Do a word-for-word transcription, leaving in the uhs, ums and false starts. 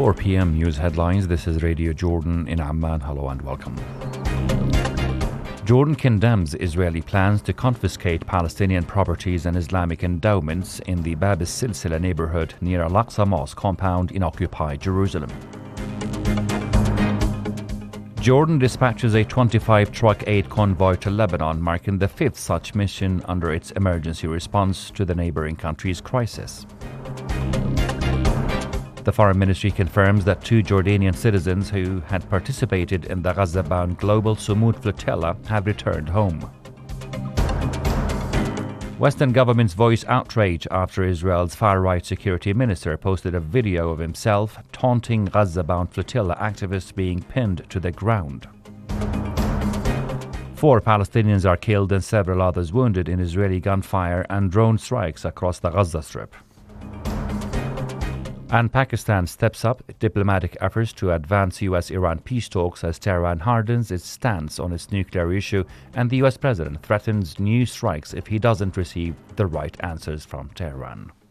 four p.m. news headlines. This is Radio Jordan in Amman. Hello and welcome. Jordan condemns Israeli plans to confiscate Palestinian properties and Islamic endowments in the Bab al-Silsila neighborhood near Al-Aqsa Mosque compound in occupied Jerusalem. Jordan dispatches a twenty-five truck aid convoy to Lebanon, marking the fifth such mission under its emergency response to the neighboring country's crisis. The Foreign Ministry confirms that two Jordanian citizens who had participated in the Gaza-bound Global Sumud flotilla have returned home. Western governments voice outrage after Israel's far-right security minister posted a video of himself taunting Gaza-bound flotilla activists being pinned to the ground. Four Palestinians are killed and several others wounded in Israeli gunfire and drone strikes across the Gaza Strip. And Pakistan steps up diplomatic efforts to advance U S Iran peace talks as Tehran hardens its stance on its nuclear issue, and the U S president threatens new strikes if he doesn't receive the right answers from Tehran.